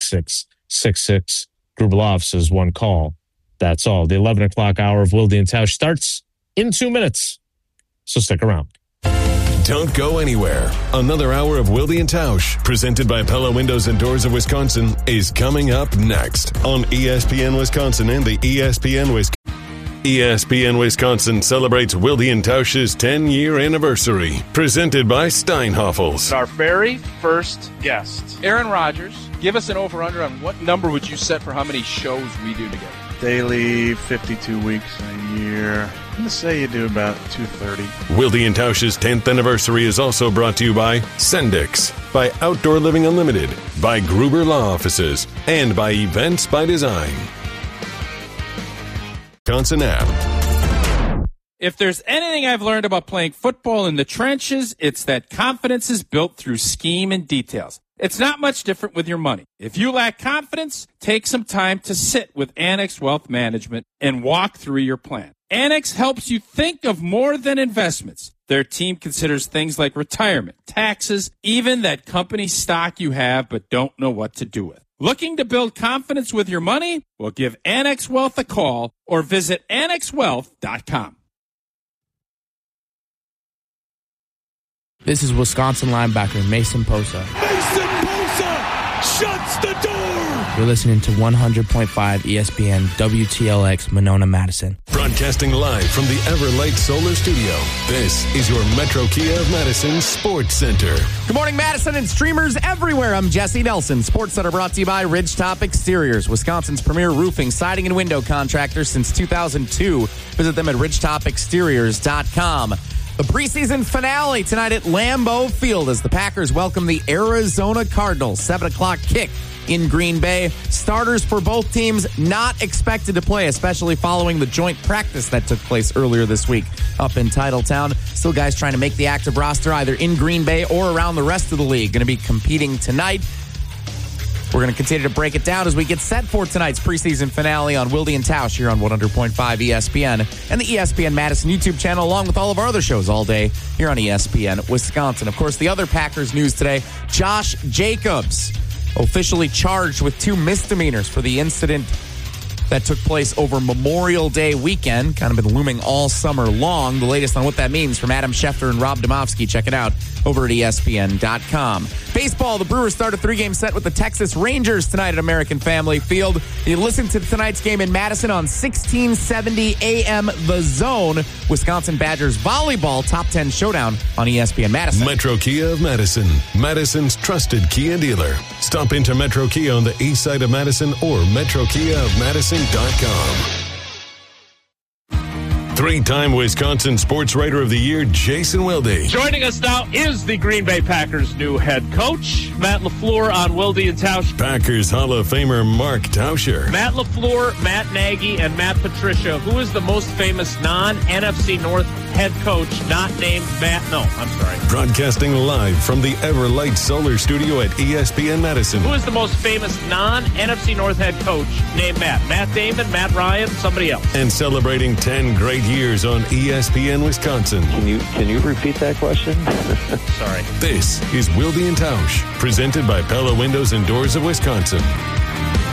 866-6666. Grubel offices, one call. That's all. The 11 o'clock hour of Wilde and Tausch starts in 2 minutes. So stick around. Don't go anywhere. Another hour of Wilde and Tausch, presented by Pella Windows and Doors of Wisconsin, is coming up next on ESPN Wisconsin and the ESPN Wisconsin celebrates Wilde and Tausch's 10-year anniversary, presented by Steinhoffels. Our very first guest, Aaron Rodgers. Give us an over-under on what number would you set for how many shows we do together? Daily, 52 weeks a year. I'm going to say you do about 230. Wilde and Tausch's 10th anniversary is also brought to you by Sendix, by Outdoor Living Unlimited, by Gruber Law Offices, and by Events by Design. Wisconsin app. If there's anything I've learned about playing football in the trenches, it's that confidence is built through scheme and details. It's not much different with your money. If you lack confidence, take some time to sit with Annex Wealth Management and walk through your plan. Annex helps you think of more than investments. Their team considers things like retirement, taxes, even that company stock you have but don't know what to do with. Looking to build confidence with your money? Well, give Annex Wealth a call or visit annexwealth.com. This is Wisconsin linebacker Mason Posa. Mason Posa shuts the door. You're listening to 100.5 ESPN WTLX Monona Madison. Broadcasting live from the Everlight Solar Studio, this is your Metro Kia of Madison Sports Center. Good morning, Madison and streamers everywhere. I'm Jesse Nelson. Sports Center brought to you by Ridgetop Exteriors, Wisconsin's premier roofing, siding, and window contractor since 2002. Visit them at ridgetopexteriors.com. The preseason finale tonight at Lambeau Field as the Packers welcome the Arizona Cardinals. 7 o'clock kick in Green Bay. Starters for both teams not expected to play, especially following the joint practice that took place earlier this week up in Titletown. Still guys trying to make the active roster either in Green Bay or around the rest of the league. Going to be competing tonight. We're going to continue to break it down as we get set for tonight's preseason finale on Wilde and Tausch here on 100.5 ESPN and the ESPN Madison YouTube channel, along with all of our other shows all day here on ESPN Wisconsin. Of course, the other Packers news today, Josh Jacobs officially charged with 2 misdemeanors for the incident that took place over Memorial Day weekend. Kind of been looming all summer long. The latest on what that means from Adam Schefter and Rob Domofsky. Check it out over at ESPN.com. Baseball, the Brewers start a 3-game set with the Texas Rangers tonight at American Family Field. You listen to tonight's game in Madison on 1670 AM The Zone. Wisconsin Badgers volleyball top 10 showdown on ESPN Madison. Metro Kia of Madison, Madison's trusted Kia dealer. Stop into Metro Kia on the east side of Madison or metrokiaofmadison.com. 3-time Wisconsin Sports Writer of the Year, Jason Wilde. Joining us now is the Green Bay Packers' new head coach, Matt LaFleur, on Wilde and Tausch. Packers Hall of Famer Mark Tauscher. Matt LaFleur, Matt Nagy, and Matt Patricia. Who is the most famous non-NFC North head coach not named Matt? No, I'm sorry. Broadcasting live from the Everlight Solar Studio at ESPN Madison. Who is the most famous non-NFC North head coach named Matt? Matt Damon, Matt Ryan, somebody else. And celebrating 10 great years on ESPN Wisconsin. Can you repeat that question? Sorry. This is Wilde and Tausch, presented by Pella Windows and Doors of Wisconsin.